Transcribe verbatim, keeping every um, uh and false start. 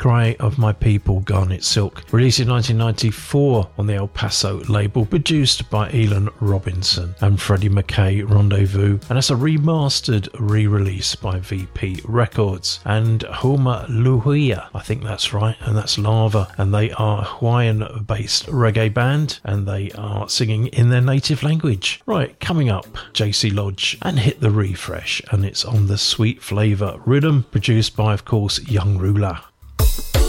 Cry of My People, Garnet Silk, released in nineteen ninety-four on the El Paso label, produced by Elon Robinson and Freddie McKay, Rendezvous, and it's a remastered re-release by V P Records. And Huma Luhia, I think that's right, and that's Lava, and they are a Hawaiian-based reggae band, and they are singing in their native language. Right, coming up, J C Lodge and Hit the Refresh, and it's on the Sweet Flavour rhythm, produced by, of course, Young Ruler.